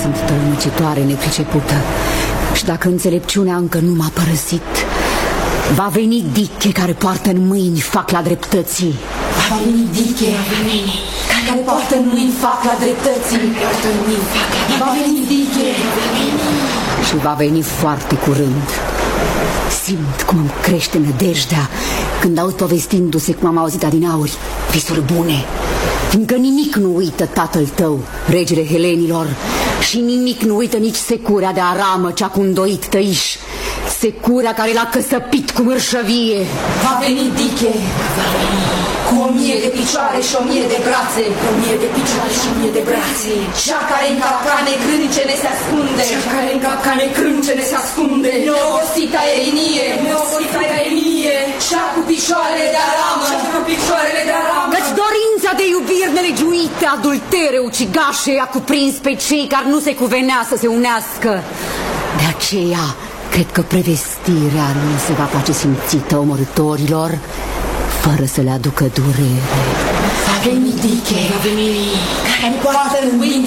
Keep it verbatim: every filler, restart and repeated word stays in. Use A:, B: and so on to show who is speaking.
A: Sunt tălmăcitoare nepricepută și dacă înțelepciunea încă nu m-a părăsit, va veni Diche care poartă în mâini facla dreptății.
B: Va veni Diche care poartă în mâini facla dreptății. Va veni Diche.
A: Și va veni foarte curând. Simt cum îmi crește nădejdea când aud povestindu-se cum am auzit adineauri visuri bune. Fiindcă nimic nu uită tatăl tău, regele Helenilor, și nimic nu uită nici securea de aramă cea cu îndoit tăiș, securea care l-a căsăpit cu mărșăvie.
B: Va veni Diche, va veni cu o mie de picioare și o mie de brațe, o mie de picioare și o mie de brațe, cea care în capcane crâncene se ascunde, cea care în capcane crâncene se ascunde, neobosita Erinie, neobosita Erinie, cea cu picioarele de aramă, cea cu picioarele de aramă.
A: Căci dorința de iubiri nelegiuite, adultere, ucigașe a cuprins pe cei care nu se cuvenea să se unească. De aceea cred că prevestirea nu se va face simțită omorâtorilor fără să le aducă durere.
B: Va veni Diche, va veni, care poartă în mâini